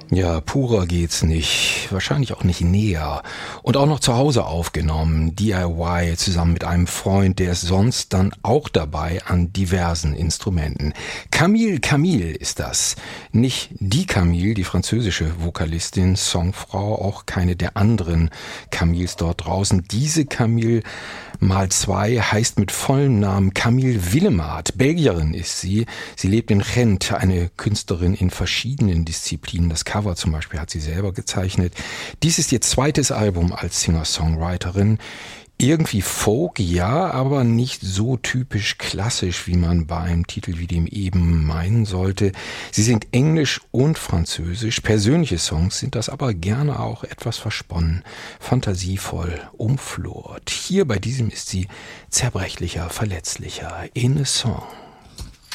Ja, purer geht's nicht. Wahrscheinlich auch nicht näher. Und auch noch zu Hause aufgenommen. DIY zusammen mit einem Freund, der ist sonst dann auch dabei an diversen Instrumenten. Camille ist das. Nicht die Camille, die französische Vokalistin, Songfrau, auch keine der anderen Camilles dort draußen. Diese Camille mal zwei heißt mit vollem Namen Camille Willemardt. Belgierin ist sie. Sie lebt in Gent, eine Künstlerin in verschiedenen Disziplinen. Das Cover zum Beispiel hat sie selber gezeichnet. Dies ist ihr zweites Album als Singer-Songwriterin. Irgendwie Folk, ja, aber nicht so typisch klassisch, wie man bei einem Titel wie dem eben meinen sollte. Sie singt Englisch und Französisch. Persönliche Songs sind das aber gerne auch etwas versponnen, fantasievoll, umflort. Hier bei diesem ist sie zerbrechlicher, verletzlicher. In a Song.